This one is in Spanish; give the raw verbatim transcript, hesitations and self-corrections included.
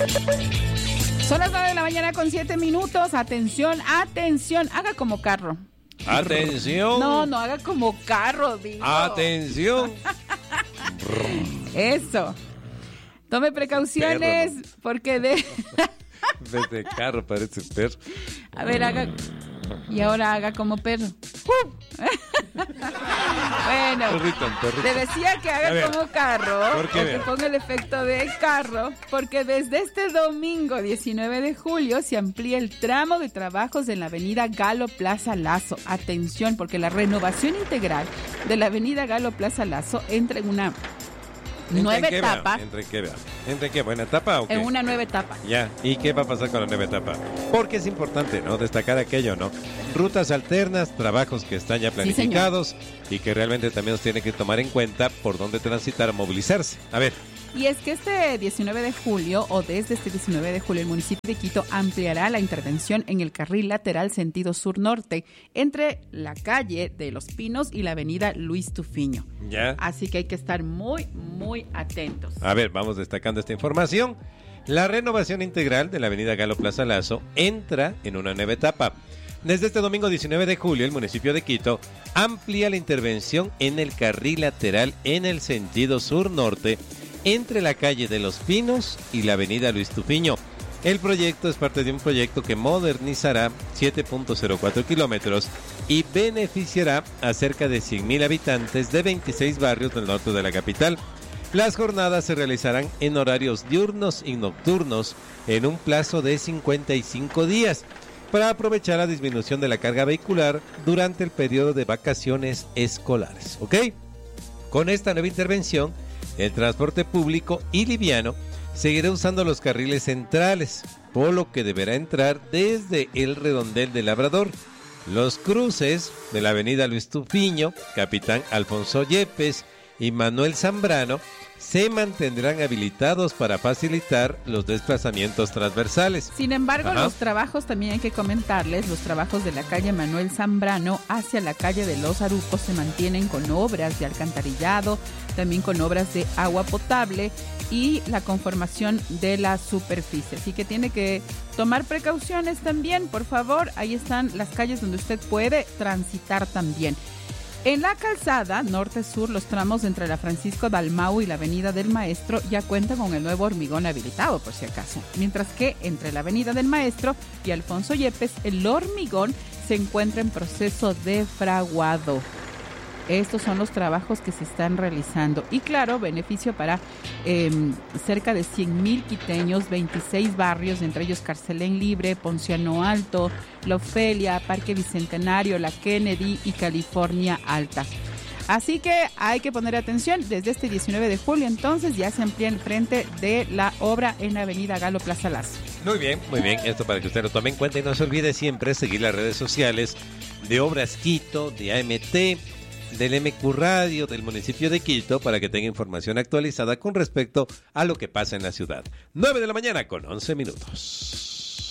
Son las nueve de la mañana con siete minutos. Atención, atención. Haga como carro. Atención. No, no haga como carro, digo. Atención. Eso. Tome precauciones, perro, ¿no? Porque de... Desde carro parece perro. A ver, haga... Y ahora haga como perro. ¡Uh! Bueno, perrito, perrito. Te decía que haga como carro, ¿Por qué? O que ponga el efecto de carro, porque desde este domingo diecinueve de julio se amplía el tramo de trabajos en la avenida Galo Plaza Lazo. Atención, porque la renovación integral de la avenida Galo Plaza Lazo entra en una nueva etapa. ¿Entre qué? ¿Entre qué? ¿Buena etapa o qué? En una nueva etapa. Ya, ¿y qué va a pasar con la nueva etapa? Porque es importante, ¿no? Destacar aquello, ¿no? Rutas alternas, trabajos que están ya planificados, sí, y que realmente también nos tienen que tomar en cuenta por dónde transitar o movilizarse. A ver. Y es que este diecinueve de julio, o desde este diecinueve de julio, el municipio de Quito ampliará la intervención en el carril lateral sentido sur-norte entre la calle de Los Pinos y la avenida Luis Tufiño. Ya. Así que hay que estar muy, muy atentos. A ver, vamos destacando esta información. La renovación integral de la avenida Galo Plaza Lazo entra en una nueva etapa. Desde este domingo diecinueve de julio, el municipio de Quito amplía la intervención en el carril lateral en el sentido sur-norte entre la calle de Los Pinos y la avenida Luis Tufiño. El proyecto es parte de un proyecto que modernizará siete punto cero cuatro kilómetros y beneficiará a cerca de cien mil habitantes de veintiséis barrios del norte de la capital. Las jornadas se realizarán en horarios diurnos y nocturnos en un plazo de cincuenta y cinco días para aprovechar la disminución de la carga vehicular durante el periodo de vacaciones escolares. ¿Ok? Con esta nueva intervención, el transporte público y liviano seguirá usando los carriles centrales, por lo que deberá entrar desde el redondel del Labrador. Los cruces de la avenida Luis Tufiño, Capitán Alfonso Yepes y Manuel Zambrano se mantendrán habilitados para facilitar los desplazamientos transversales. Sin embargo, Ajá. los trabajos, también hay que comentarles, los trabajos de la calle Manuel Zambrano hacia la calle de Los Arucos se mantienen con obras de alcantarillado, también con obras de agua potable y la conformación de la superficie. Así que tiene que tomar precauciones también, por favor. Ahí están las calles donde usted puede transitar también. En la calzada norte-sur, los tramos entre la Francisco Dalmau y la avenida del Maestro ya cuentan con el nuevo hormigón habilitado, por si acaso. Mientras que entre la avenida del Maestro y Alfonso Yepes, el hormigón se encuentra en proceso de fraguado. Estos son los trabajos que se están realizando. Y claro, beneficio para eh, cerca de cien mil quiteños, veintiséis barrios, entre ellos Carcelén Libre, Ponciano Alto, La Ofelia, Parque Bicentenario, La Kennedy y California Alta. Así que hay que poner atención. Desde este diecinueve de julio, entonces, ya se amplía el frente de la obra en la avenida Galo Plaza Lazo. Muy bien, muy bien. Esto para que usted lo tome en cuenta y no se olvide siempre seguir las redes sociales de Obras Quito, de A M T, del M Q Radio del municipio de Quito para que tenga información actualizada con respecto a lo que pasa en la ciudad. nueve de la mañana con once minutos.